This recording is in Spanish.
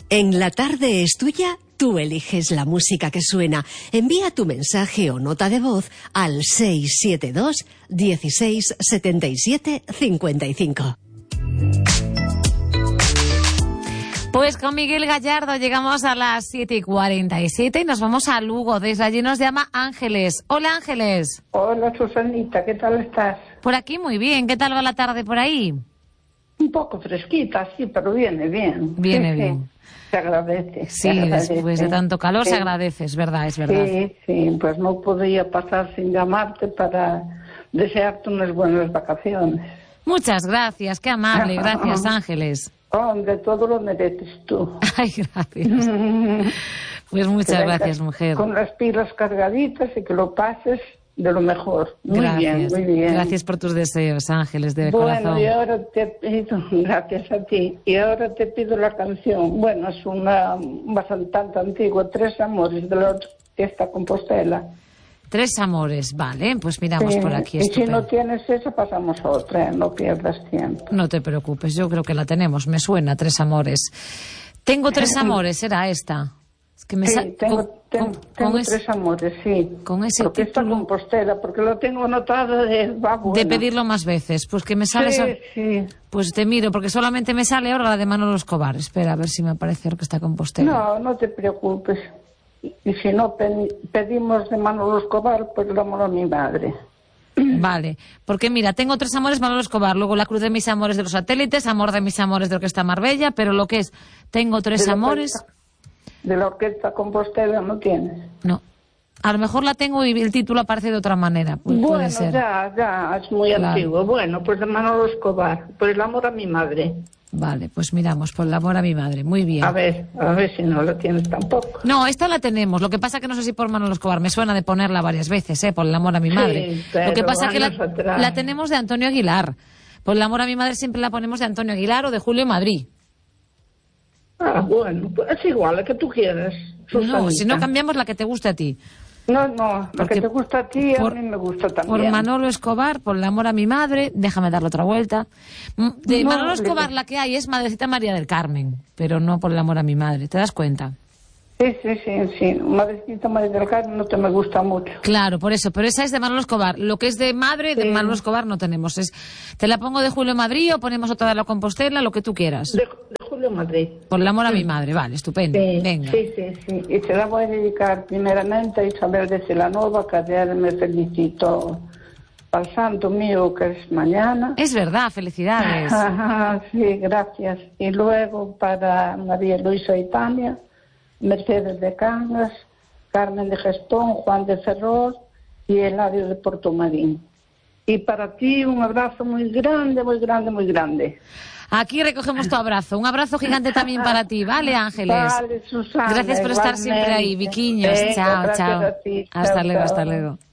En La Tarde es Tuya, tú eliges la música que suena. Envía tu mensaje o nota de voz al 672 16 77 55. Pues con Miguel Gallardo llegamos a las 7:47 y nos vamos a Lugo. Desde allí nos llama Ángeles. Hola, Ángeles. Hola, Susanita, ¿qué tal estás? Por aquí muy bien. ¿Qué tal va la tarde por ahí? Un poco fresquita, sí, pero viene bien. Viene sí, bien. Sí. Se agradece. Sí, después de tanto calor se agradece, es verdad, es verdad. Sí, pues no podía pasar sin llamarte para desearte unas buenas vacaciones. Muchas gracias, qué amable, gracias, Ángeles. Hombre, todo lo mereces tú. Ay, gracias. Pues muchas gracias, mujer. Con las pilas cargaditas y que lo pases de lo mejor. Muy Gracias. bien, muy bien. Gracias por tus deseos, Ángeles, de corazón. Bueno, y ahora te pido, gracias a ti, y ahora te pido la canción. Bueno, es una bastante antigua, Tres Amores, de la Orquesta Compostela. Tres Amores, vale, pues miramos por aquí. Y si Estupendo. no tienes esa, pasamos a otra, no pierdas tiempo. No te preocupes, yo creo que la tenemos, me suena, Tres Amores. Tengo tres amores, era esta. Es que me Sí, tengo Tres Amores, sí. Con ese porque título... está Compostela, porque lo tengo anotado de... De pedirlo más veces, pues que me sale... Sí. Pues te miro, porque solamente me sale ahora la de Manolo Escobar. Espera, a ver si me aparece Orquesta Compostela. No te preocupes. Y si no, pedimos de Manolo Escobar, pues lo amor a mi madre. Vale, porque mira, tengo Tres Amores, Manolo Escobar, luego La Cruz de mis amores de los satélites, Amor de mis amores de Orquesta Marbella, pero lo que es, tengo Tres Amores... De la Orquesta Compostela no tienes. No. A lo mejor la tengo y el título aparece de otra manera. Pues bueno, puede ser. ya, es muy antiguo. Bueno, pues de Manolo Escobar, por el amor a mi madre. Vale, pues miramos, por el amor a mi madre. Muy bien. A ver si no la tienes tampoco. No, esta la tenemos. Lo que pasa que no sé si por Manolo Escobar. Me suena de ponerla varias veces, por el amor a mi madre. Sí, pero lo que pasa que atrás. la tenemos de Antonio Aguilar. Por el amor a mi madre siempre la ponemos de Antonio Aguilar o de Julio Madrid. Ah, bueno, pues es igual, la que tú quieras. Susanita. No, si no cambiamos la que te guste a ti. No, la que te gusta a ti, a mí me gusta también. Por Manolo Escobar, por el amor a mi madre, déjame darle otra vuelta. De Manolo Escobar la que hay es Madrecita María del Carmen, pero no por el amor a mi madre, ¿te das cuenta? Sí. Madrecita María del Carmen no te me gusta mucho. Claro, por eso, pero esa es de Manolo Escobar. Lo que es de madre, de Manolo Escobar no tenemos. Te la pongo de Julio Madrid o ponemos otra de la Compostela, lo que tú quieras. De Julio Madrid. Por el amor a mi madre, vale, estupendo. Sí, venga. Sí. Y se la voy a dedicar primeramente a Isabel de Celanova, que ayer me felicitó al santo mío, que es mañana. Es verdad, felicidades. Sí, gracias. Y luego para María Luisa y Tania, Mercedes de Cangas, Carmen de Gestón, Juan de Ferrol y Eladio de Portomarín. Y para ti un abrazo muy grande, muy grande, muy grande. Aquí recogemos tu abrazo. Un abrazo gigante también para ti, ¿vale, Ángeles? Vale, Susana. Gracias por estar siempre ahí, Viquiños. Venga, chao. gracias a ti. Hasta Chao. luego.